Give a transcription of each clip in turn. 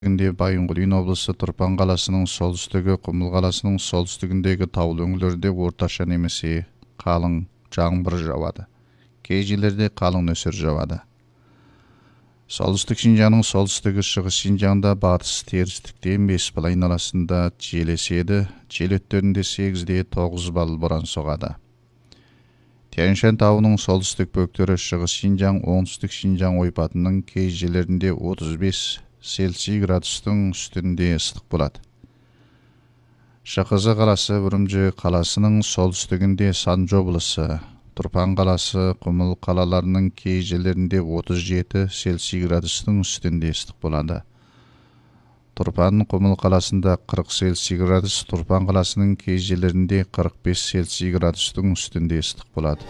Байынгулин облысы Турпан қаласының солтүстігі, Құмыл қаласының солтүстігіндегі таулы өңірлерде орташа немесе қалың жаңбыр жауады. Кей жерлерде қалың нөсер жауады. Солтүстік Шинжаңның солтүстігі, шығыс Шинжаңда батыс терістіктен 5 бал айналасында жел еседі. Жел өттерінде 8-де 9 бал боран соғады. Тянь-Шань тауының солтүстік бөктері шығыс Шинжаң, оңтүстік Шинжаң ойпатының кей жерлерінде 35 Цельсий градустың үстінде ыстық болады. Шақызы қаласы, Үрімжі қаласының солтүстігінде Санжы облысы, Турпан қаласы, Құмыл қалаларының кей жерлерінде 37 Цельсий градустың үстінде ыстық болады. Турпан Құмыл қаласында 40 Цельсий градус, Турпан қаласының кей жерлерінде 45 Цельсий градустың үстінде ыстық болады.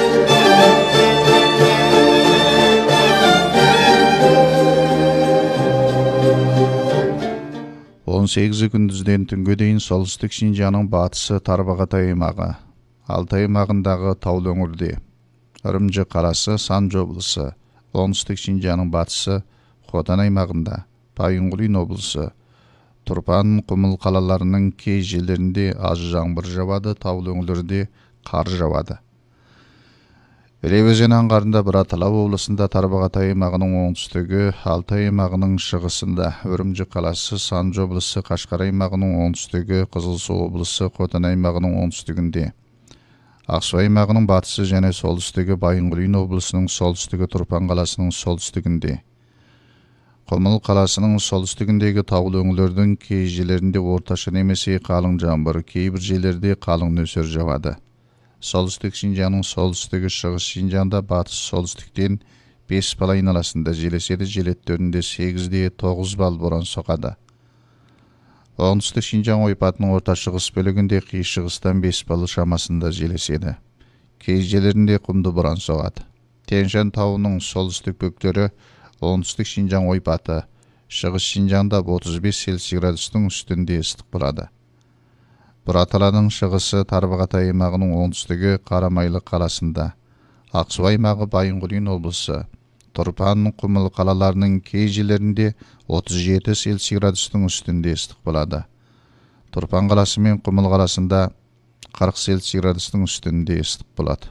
18 күндізден түнге дейін солтүстік Шинжаңның батысы Тарбағатай аймағы, Алтай аймағындағы таулы өңірде, Үрімжі қаласы, Санжы облысы, оңтүстік Шинжаңның батысы Хотан аймағында, Байынгулин облысы, Турпан, Құмыл қалаларының кей жерлерінде аз жаңбыр жауады, таулы өңірлерде қар жауады. Іле өзені аңғарында Бұраталау облысында, Тарбағатай аймағының оңтүстігі, Алтай аймағының шығысында, Үрімжі қаласы, Санжы облысы, Қашқар аймағының оңтүстігі, Қызылсу облысы, Хотан аймағының оңтүстігінде, Ақсу аймағының батысы және солтүстігі, Байынгулин облысының солтүстігі, Турпан қаласының солтүстігінде, Құмыл қаласының солтүстігіндегі таулы өңірлердің кей жерлерінде орташа немесе қалың жаңбыр, кейбір жерлерде қалың нөсер жауады. Солтүстік Шинжаңның солтүстігі, шығыс Шинжаңда батыс солтүстіктен 5 бал айналасында жел еседі, жел өттерінде 8-де 9 бал боран соғады. Оңтүстік Шинжаң ойпатының орта шығыс бөлігінде қиыр шығыстан 5 бал шамасында жел еседі. Кей жерлерінде құмды боран соғады. Тянь-Шань тауының солтүстік бөктері оңтүстік Шинжаң ойпаты, шығыс Шинжаңда 35 Цельсий градустың үстінде ыстық болады. Бұраталаның шығысы Тарбағатай аймағының оңтүстігі Қарамайлы қаласында, Ақсу аймағы Байынгулин облысы, Турпан, Құмыл қалаларының кей жерлерінде 37 Цельсий градустың үстінде ыстық болады. Турпан қаласы мен Құмыл қаласында 40 Цельсий градустың үстінде ыстық болады.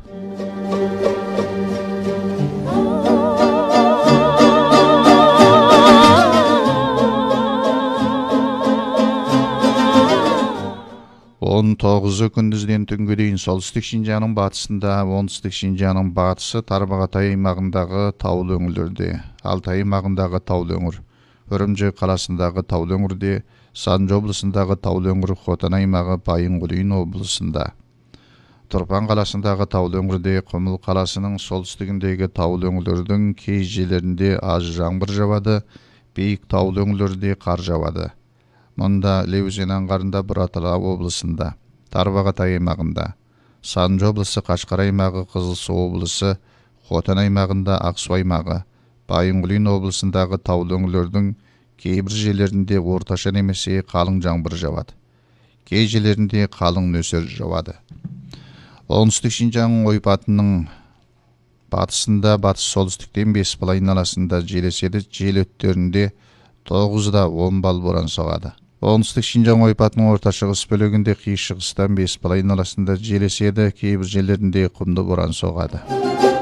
Он 9 күндізден түнге дейін солтүстік Шинжаңның батысында, оңтүстік Шинжаңның батысы Тарбағатай аймағындағы таулы өңірлерде, Алтай аймағындағы таулы өңір, Үрімжі қаласындағы таулы өңірде, Санжы облысындағы таулы өңір, Хотан аймағы, Байынгулин облысында, Турпан қаласындағы таулы өңірде, Құмыл қаласының солтүстігіндегі таулы өңірлердің кей жерлерінде аз жаңбыр жауады, биік таулы өңірлерде қар жауады. Мұнда Іле өзені аңғарында Бұраталау облысында, Тарбағатай аймағында, Санжы облысы, Қашқар аймағы, Қызылсу облысы, Хотан аймағында, Ақсу аймағы, Байынгулин облысындағы таулы өңірлердің кейбір жерлерінде орташа немесе қалың жаңбыр жауады. Кей жерлерінде қалың нөсер жауады. Оңтүстік Шинжаң ойпатының батысында, батыс солтүстіктен 5 бал айналасында жел еседі, жел өттерінде 9-да 10 бал боран соғады. Оңтүстік Шинжаң ойпатының орта шығыс бөлігінде қиыр шығыстан 5 бал айналасында жел еседі, кейбір жерлерінде құмды боран соғады.